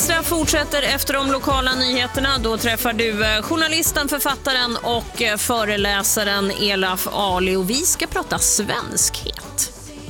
Extra fortsätter efter de lokala nyheterna. Då träffar du journalisten, författaren och föreläsaren Elaf Ali. Och vi ska prata svenskhet.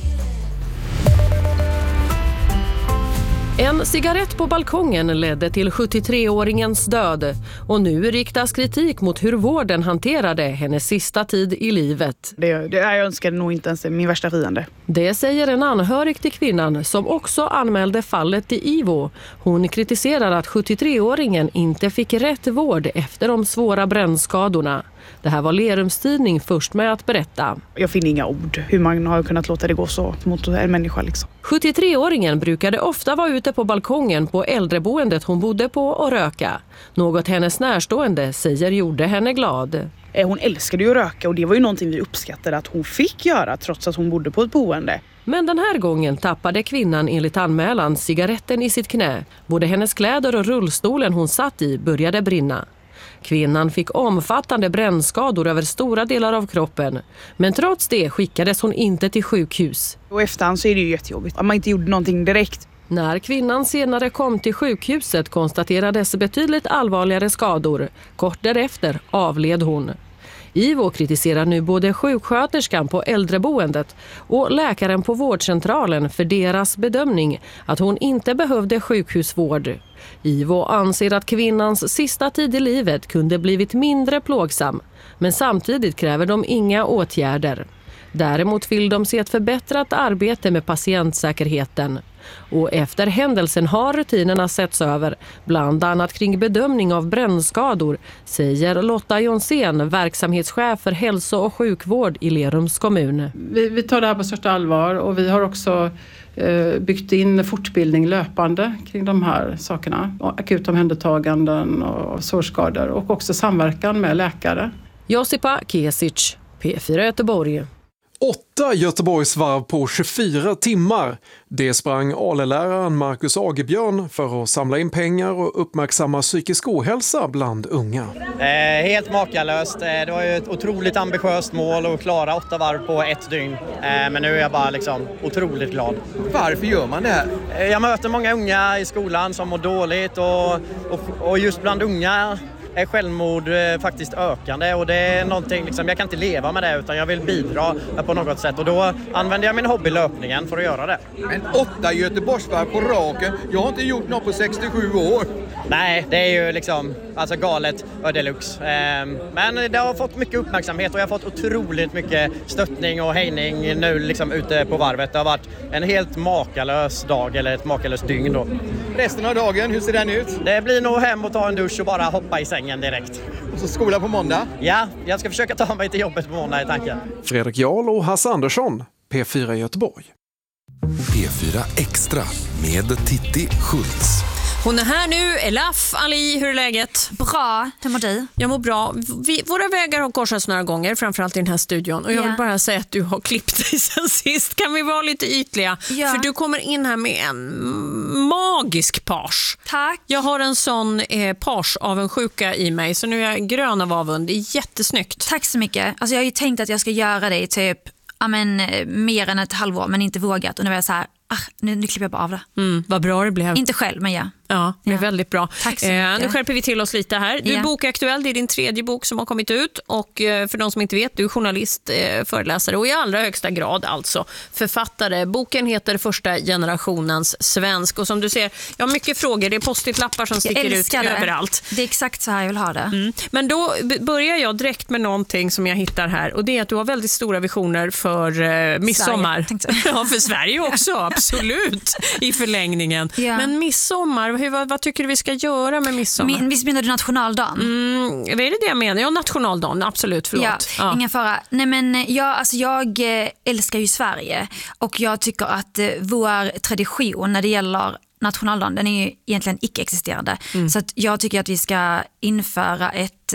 En cigarett på balkongen ledde till 73-åringens död och nu riktas kritik mot hur vården hanterade hennes sista tid i livet. Jag önskade nog inte ens min värsta fiende. Det säger en anhörig till kvinnan som också anmälde fallet till IVO. Hon kritiserar att 73-åringen inte fick rätt vård efter de svåra brännskadorna. Det här var Lerums tidning först med att berätta. Jag finner inga ord hur man har kunnat låta det gå så mot en människa. 73-åringen brukade ofta vara ute på balkongen på äldreboendet hon bodde på och röka. Något hennes närstående säger gjorde henne glad. Hon älskade ju att röka och det var ju någonting vi uppskattade att hon fick göra trots att hon bodde på ett boende. Men den här gången tappade kvinnan enligt anmälan cigaretten i sitt knä. Både hennes kläder och rullstolen hon satt i började brinna. Kvinnan fick omfattande brännskador över stora delar av kroppen. Men trots det skickades hon inte till sjukhus. Och efterhand så är det ju jättejobbigt att man inte gjorde någonting direkt. När kvinnan senare kom till sjukhuset konstaterades betydligt allvarligare skador. Kort därefter avled hon. IVO kritiserar nu både sjuksköterskan på äldreboendet och läkaren på vårdcentralen för deras bedömning att hon inte behövde sjukhusvård. IVO anser att kvinnans sista tid i livet kunde blivit mindre plågsam, men samtidigt kräver de inga åtgärder. Däremot vill de se ett förbättrat arbete med patientsäkerheten. Och efter händelsen har rutinerna setts över, bland annat kring bedömning av brännskador, säger Lotta Jonsén, verksamhetschef för hälso- och sjukvård i Lerums kommun. Vi tar det här på största allvar och vi har också byggt in fortbildning löpande kring de här sakerna. Akut omhändertaganden och sårskador och också samverkan med läkare. Josipa Kesic, P4 Göteborg. 8 Göteborgsvarv på 24 timmar. Det sprang ALE-läraren Marcus Agebjörn för att samla in pengar och uppmärksamma psykisk ohälsa bland unga. Helt makalöst. Det var ju ett otroligt ambitiöst mål att klara 8 varv på ett dygn. Men nu är jag bara otroligt glad. Varför gör man det här? Jag möter många unga i skolan som mår dåligt och just bland unga är självmord faktiskt ökande och det är någonting jag kan inte leva med det utan jag vill bidra på något sätt och då använder jag min hobby löpningen för att göra det. Men 8 Göteborgsvarv på raken, jag har inte gjort något på 67 år. Nej, det är ju galet deluxe. Men det har fått mycket uppmärksamhet och jag har fått otroligt mycket stöttning och hejning nu ute på varvet. Det har varit en helt makalös dag eller ett makalöst dygn då. Resten av dagen, hur ser den ut? Det blir nog hem och ta en dusch och bara hoppa i sängen direkt. Och så skola på måndag? Ja, jag ska försöka ta mig till jobbet på måndag i tanken. Fredrik Jarl och Hasse Andersson, P4 Göteborg. P4 Extra med Titti Schultz. Hon är här nu, Elaf Ali, hur är läget? Bra, hur mår du? Jag mår bra. Våra vägar har korsats några gånger, framförallt i den här studion. Och jag vill bara säga att du har klippt dig sen sist. Kan vi vara lite ytliga? Ja. För du kommer in här med en magisk page. Tack. Jag har en sån page av en sjuka i mig, så nu är jag grön av avund. Det är jättesnyggt. Tack så mycket. Alltså jag har ju tänkt att jag ska göra det i typ mer än ett halvår, men inte vågat. Och nu är jag så här, nu klipper jag bara av det. Vad bra det blev. Inte själv, men ja. Ja, det är väldigt bra. Tack så mycket. Nu skärper vi till oss lite här. Du är bokaktuell, det är din 3:e bok som har kommit ut. Och för de som inte vet, du är journalist, föreläsare och i allra högsta grad alltså författare. Boken heter Första generationens svensk. Och som du ser, jag har mycket frågor. Det är post-it-lappar som sticker ut överallt. Det är exakt så här jag vill ha det. Men då börjar jag direkt med någonting som jag hittar här. Och det är att du har väldigt stora visioner för midsommar. Ja, för Sverige också, absolut. I förlängningen. Ja. Men midsommar, vad tycker du vi ska göra med midsommar? Visst menar du nationaldagen? Vad är det jag menar? Ja, nationaldagen, absolut, förlåt. Ja, ingen fara. Nej, men jag älskar ju Sverige och jag tycker att vår tradition när det gäller nationaldagen, den är ju egentligen icke-existerande. Så att jag tycker att vi ska införa ett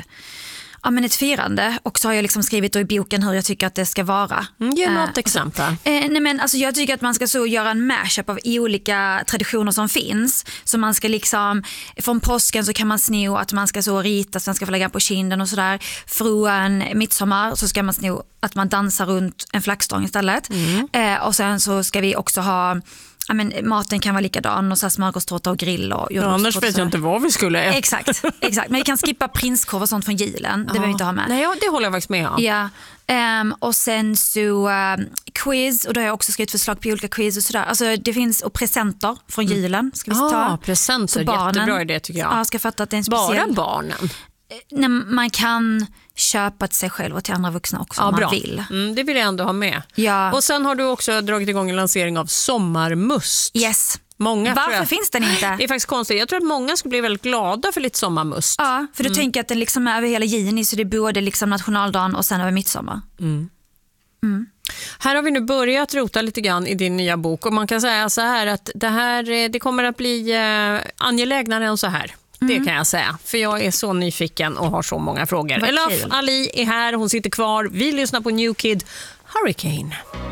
firande, och så har jag skrivit i boken hur jag tycker att det ska vara. Ge något exempel. Jag tycker att man ska så göra en mashup av olika traditioner som finns. Så man ska från påsken så kan man sno att man ska så rita svenska flaggan på kinden och sådär. Från midsommar så ska man sno att man dansar runt en flaggstång istället. Och sen så ska vi också ha maten kan vara likadan och så här smörgåstårta och grill och annars vet jag inte vad vi skulle äta. Exakt. Men vi kan skippa prinskorv och sånt från julen. Det behöver vi inte ha med. Nej, det håller jag faktiskt med om. Ja. Och sen så quiz, och då har jag också skrivit förslag på olika quiz och sådär. Alltså det finns, och presenter från julen ska vi ta. Presenter, jättebra idé tycker jag. Ja, ska fatta att det är en speciell... Bara barnen? När man kan köpa till sig själv och till andra vuxna också om man vill. Det vill jag ändå ha med. Ja. Och sen har du också dragit igång en lansering av sommarmust. Yes. Varför finns den inte? Det är faktiskt konstigt. Jag tror att många skulle bli väldigt glada för lite sommarmust. Ja, för du tänker att den liksom är över hela juni, så det är både liksom nationaldagen och sen över midsommar. Här har vi nu börjat rota lite grann i din nya bok, och man kan säga så här att det kommer att bli angelägnare än så här. Det kan jag säga, för jag är så nyfiken och har så många frågor. Elaf Ali är här, hon sitter kvar. Vi lyssnar på New Kid, Hurricane.